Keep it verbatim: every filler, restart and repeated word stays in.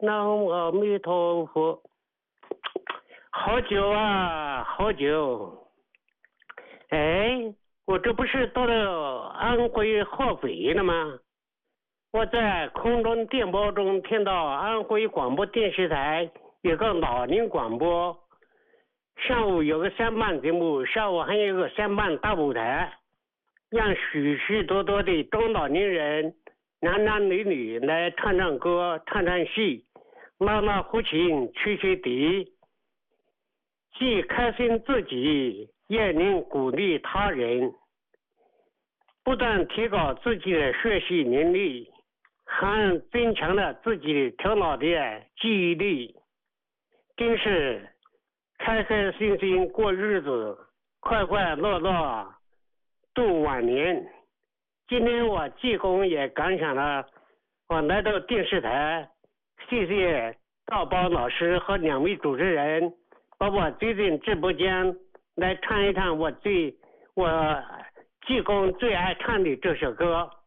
南无阿弥陀佛。好久啊，好久。哎，我这不是到了安徽合肥了吗？我在空中电波中听到安徽广播电视台有个老龄广播，上午有个三班节目，下午还有个三班大舞台，让许许多多的中老年人男男女女来唱唱歌，唱唱戏，拉拉胡琴，吹吹笛，既开心自己，也能鼓励他人，不但提高自己的学习能力，还增强了自己头脑的记忆力，真是开开心心过日子，快快乐乐度晚年。今天我济公也感想了，我来到电视台，谢谢道宝老师和两位主持人把我推进直播间来唱一唱我最我济公最爱唱的这首歌。